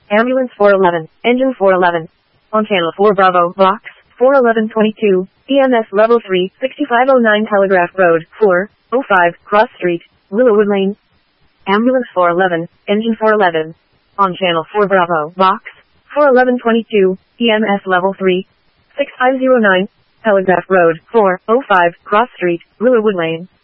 Ambulance 411, Engine 411. On Channel 4 Bravo, Box 41122, EMS Level 3, 6509 Telegraph Road, 405, Cross Street, Willowwood Lane. Ambulance 411, Engine 411. On Channel 4 Bravo, Box 41122, EMS Level 3, 6509, Telegraph Road, 405, Cross Street, Willowwood Lane.